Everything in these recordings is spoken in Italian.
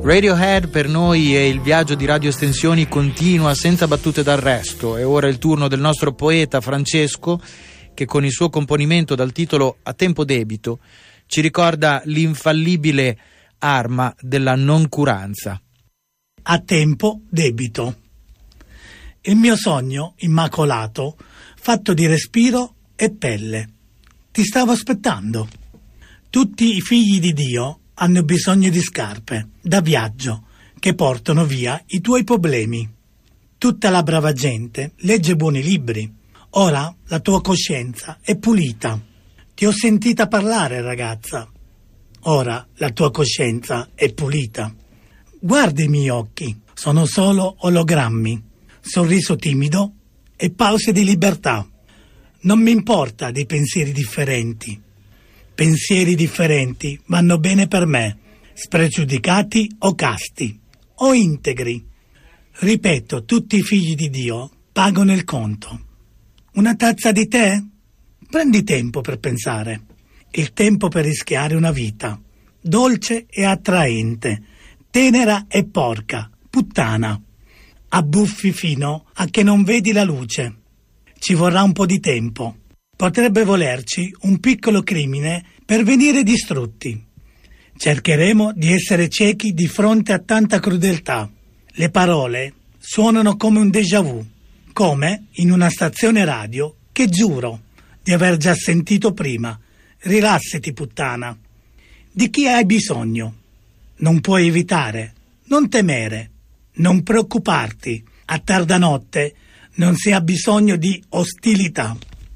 Radiohead per noi e il viaggio di Radio Estensioni continua senza battute d'arresto. È ora il turno del nostro poeta Francesco, che con il suo componimento dal titolo A tempo debito ci ricorda l'infallibile arma della noncuranza. A tempo debito. Il mio sogno immacolato, fatto di respiro e pelle. Ti stavo aspettando. Tutti i figli di Dio hanno bisogno di scarpe da viaggio che portano via i tuoi problemi. Tutta la brava gente legge buoni libri. Ora la tua coscienza è pulita. Ti ho sentita parlare, ragazza. Ora la tua coscienza è pulita. Guarda i miei occhi, sono solo ologrammi, sorriso timido e pause di libertà. Non mi importa dei pensieri differenti. Pensieri differenti vanno bene per me, spregiudicati o casti, o integri. Ripeto, tutti i figli di Dio pagano il conto. Una tazza di tè? Prendi tempo per pensare. Il tempo per rischiare una vita, dolce e attraente, tenera e porca, puttana. Abbuffi fino a che non vedi la luce. Ci vorrà un po' di tempo. Potrebbe volerci un piccolo crimine per venire distrutti. Cercheremo di essere ciechi di fronte a tanta crudeltà. Le parole suonano come un déjà vu, come in una stazione radio che giuro di aver già sentito prima. Rilassati, puttana. Di chi hai bisogno? Non puoi evitare, non temere, non preoccuparti. A tarda notte non si ha bisogno di ostilità.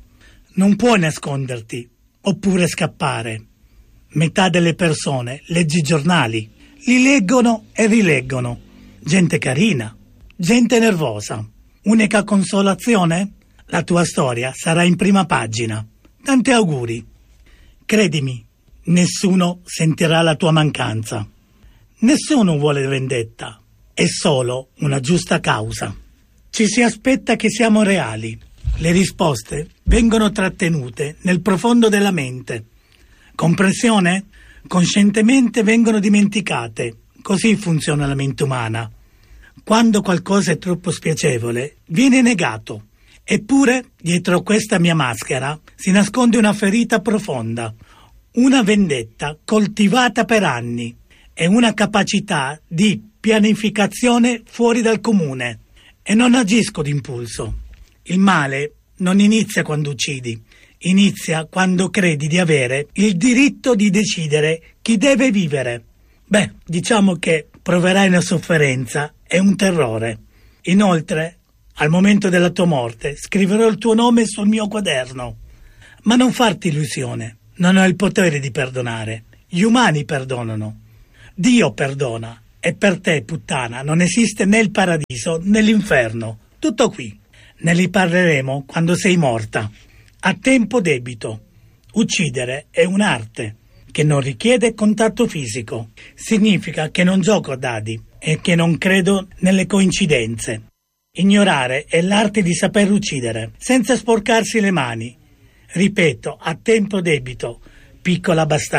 Non puoi nasconderti oppure scappare. Metà delle persone legge i giornali, li leggono e rileggono. Gente carina, gente nervosa. Unica consolazione? La tua storia sarà in prima pagina. Tanti auguri. Credimi, nessuno sentirà la tua mancanza. Nessuno vuole vendetta, è solo una giusta causa. Ci si aspetta che siamo reali. Le risposte vengono trattenute nel profondo della mente. Comprensione? Coscientemente vengono dimenticate. Così funziona la mente umana. Quando qualcosa è troppo spiacevole, viene negato. Eppure, dietro questa mia maschera, si nasconde una ferita profonda, una vendetta coltivata per anni e una capacità di pianificazione fuori dal comune. E non agisco d'impulso. Il male non inizia quando uccidi, inizia quando credi di avere il diritto di decidere chi deve vivere. Beh, diciamo che proverai una sofferenza e un terrore. Inoltre, al momento della tua morte, scriverò il tuo nome sul mio quaderno. Ma non farti illusione, non ho il potere di perdonare. Gli umani perdonano. Dio perdona. E per te, puttana, non esiste né il paradiso né l'inferno. Tutto qui. Ne riparleremo quando sei morta. A tempo debito. Uccidere è un'arte che non richiede contatto fisico. Significa che non gioco a dadi e che non credo nelle coincidenze. Ignorare è l'arte di saper uccidere, senza sporcarsi le mani. Ripeto, a tempo debito, piccola bastarda.